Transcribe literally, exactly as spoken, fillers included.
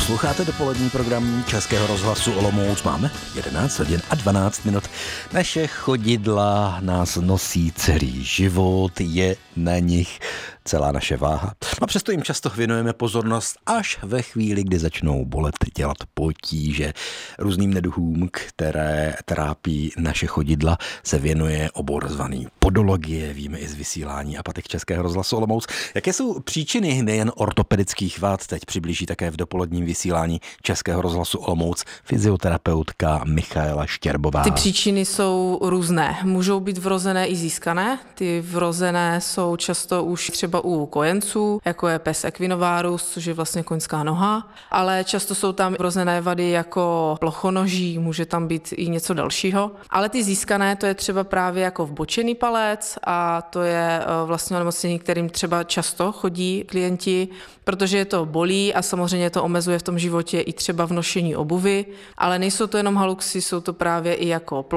Posloucháte dopolední program Českého rozhlasu Olomouc. Máme jedenáct hodin a dvanáct minut. Naše chodidla nás nosí celý život, je na nich celá naše váha. A přesto jim často věnujeme pozornost až ve chvíli, kdy začnou bolet, dělat potíže. Různým neduhům, které trápí naše chodidla, se věnuje obor zvaný podologie, víme i z vysílání a patek Českého rozhlasu Olomouc. Jaké jsou příčiny nejen ortopedických vad, teď přiblíží také v dopoledním vysílání Českého rozhlasu Olomouc fyzioterapeutka Michaela Štěrbová. Ty příčiny jsou různé. Můžou být vrozené i získané. Ty vrozené jsou často už třeba u kojenců, jako je pes equinovarus, což je vlastně koňská noha, ale často jsou tam vrozené vady jako plochonoží, může tam být i něco dalšího. Ale ty získané, to je třeba právě jako vbočený palec a to je vlastně onemocnění, kterým třeba často chodí klienti, protože je to bolí a samozřejmě to omezuje v tom životě i třeba v nošení obuvy, ale nejsou to jenom haluxy, jsou to právě i jako